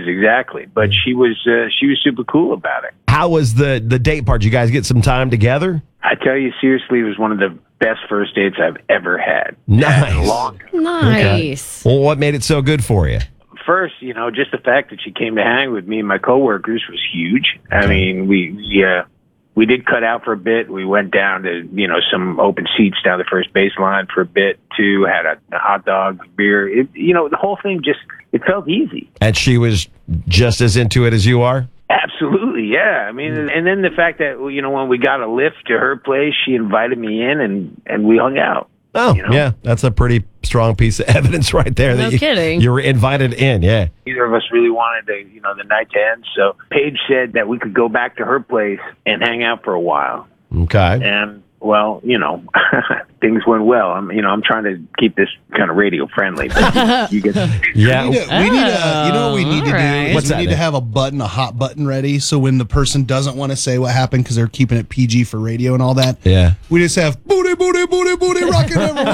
exactly. But she was super cool about it. How was the date part? Did you guys get some time together? I tell you, seriously, it was one of the best first dates I've ever had. Nice. Nice. Okay. Well, what made it so good for you? First, just the fact that she came to hang with me and my coworkers was huge. I mean, we did cut out for a bit. We went down to, some open seats down the first baseline for a bit, too. Had a hot dog, beer. The whole thing it felt easy. And she was just as into it as you are? Absolutely, yeah. I mean, and then the fact that, when we got a lift to her place, she invited me in and we hung out. Oh, yeah. That's a pretty strong piece of evidence right there. No kidding. You were invited in, yeah. Neither of us really wanted the night to end. So Paige said that we could go back to her place and hang out for a while. Okay. And, well, things went well. I'm trying to keep this kind of radio friendly. But you get yeah. We need what we need to do is What's we need to have a hot button ready. So when the person doesn't want to say what happened because they're keeping it PG for radio and all that, we just have booty, booty, booty, booty, rocking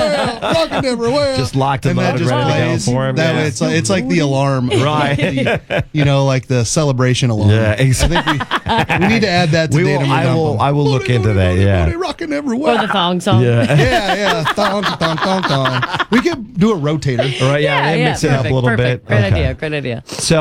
everywhere. Just locked and loaded, ready to go for him. That way it's like the alarm. Right. Like the celebration alarm. Yeah, exactly. I think we need to add that to Datum and Dumpum. I will look into that, yeah. Booty, rocking everywhere. Or the thong song. Yeah. Thong, thong, thong, thong. We could do a rotator. Right, mix it up a little bit. Great idea.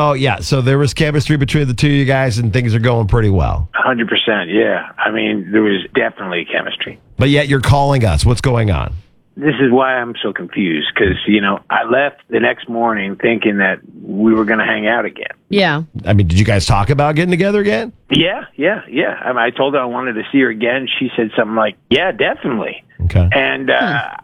So there was chemistry between the two of you guys, and things are going pretty well. 100%, yeah. I mean, there was definitely chemistry. But yet you're calling us. What's going on? This is why I'm so confused, because, I left the next morning thinking that we were going to hang out again. Yeah. I mean, did you guys talk about getting together again? Yeah. I told her I wanted to see her again. She said something like, yeah, definitely. Okay. And, I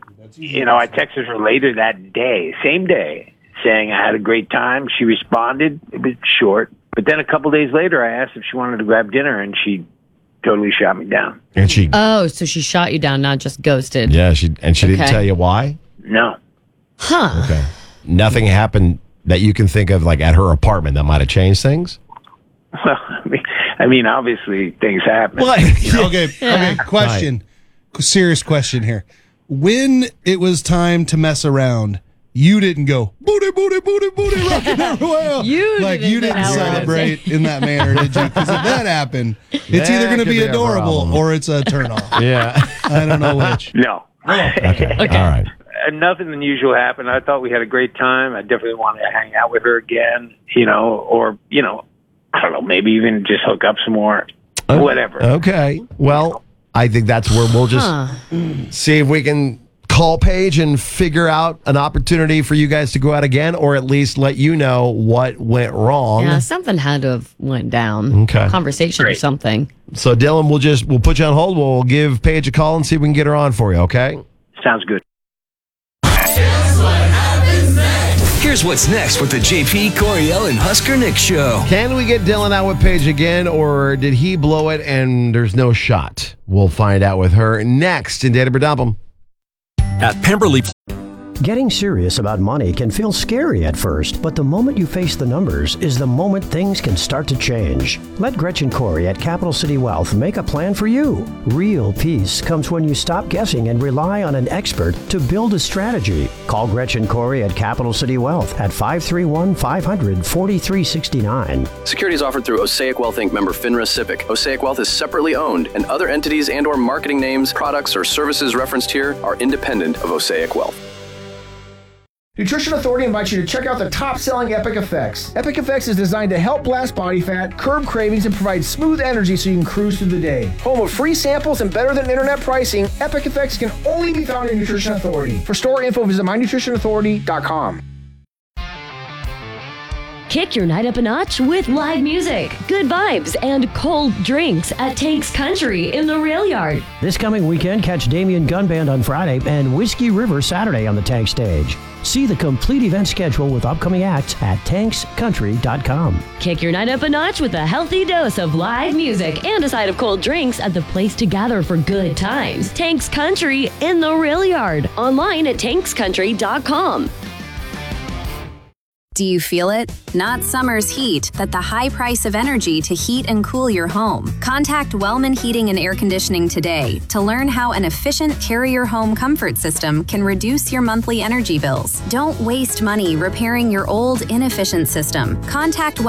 texted her later that day, same day, saying I had a great time. She responded. It was short. But then a couple days later, I asked if she wanted to grab dinner, and she totally shot me down. And she... Oh, so she shot you down, not just ghosted. Yeah, she didn't tell you why? No. Huh. Okay. Nothing happened that you can think of, like, at her apartment that might have changed things? Well, I mean, obviously, things happen. Okay, question. Serious question here. When it was time to mess around, you didn't go, booty, booty, booty, booty, rocking everywhere. You didn't celebrate in that manner, did you? Because if that happened, it's either going to be adorable or it's a turnoff. Yeah. I don't know which. No. Okay. All right. Nothing unusual happened. I thought we had a great time. I definitely wanted to hang out with her again, or, I don't know, maybe even just hook up some more, whatever. Okay. Well, I think that's where we'll just see if we can call Paige and figure out an opportunity for you guys to go out again, or at least let you know what went wrong. Yeah, something had to have went down. Okay. Conversation or something. So Dylan, we'll put you on hold. We'll give Paige a call and see if we can get her on for you, okay? Sounds good. Here's what's next with the JP, Coriel, and Husker Nick show. Can we get Dylan out with Paige again, or did he blow it and there's no shot? We'll find out with her next in Datum or Dumpum. At Pemberley. Getting serious about money can feel scary at first, but the moment you face the numbers is the moment things can start to change. Let Gretchen Corey at Capital City Wealth make a plan for you. Real peace comes when you stop guessing and rely on an expert to build a strategy. Call Gretchen Corey at Capital City Wealth at 531-500-4369. Securities offered through Osaic Wealth Inc. member FINRA SIPC. Osaic Wealth is separately owned, and other entities and/or marketing names, products, or services referenced here are independent of Osaic Wealth. Nutrition Authority invites you to check out the top-selling Epic Effects. Epic Effects is designed to help blast body fat, curb cravings, and provide smooth energy so you can cruise through the day. Home of free samples and better-than-internet pricing, Epic Effects can only be found in Nutrition Authority. For store info, visit mynutritionauthority.com. Kick your night up a notch with live music, good vibes, and cold drinks at Tanks Country in the Rail Yard. This coming weekend, catch Damien Gun Band on Friday and Whiskey River Saturday on the Tank stage. See the complete event schedule with upcoming acts at tankscountry.com. Kick your night up a notch with a healthy dose of live music and a side of cold drinks at the place to gather for good times. Tanks Country in the Rail Yard. Online at tankscountry.com. Do you feel it? Not summer's heat, but the high price of energy to heat and cool your home. Contact Wellman Heating and Air Conditioning today to learn how an efficient Carrier home comfort system can reduce your monthly energy bills. Don't waste money repairing your old, inefficient system. Contact